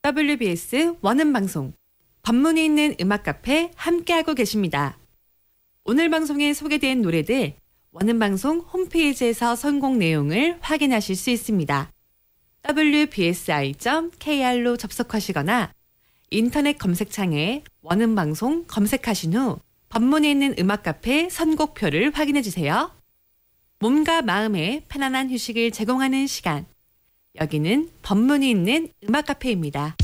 WBS 원음방송, 법문이 있는 음악카페 함께하고 계십니다. 오늘 방송에 소개된 노래들 원음방송 홈페이지에서 선곡 내용을 확인하실 수 있습니다. wbsi.kr로 접속하시거나 인터넷 검색창에 원음방송 검색하신 후 법문이 있는 음악카페 선곡표를 확인해주세요. 몸과 마음의 편안한 휴식을 제공하는 시간. 여기는 법문이 있는 음악카페입니다.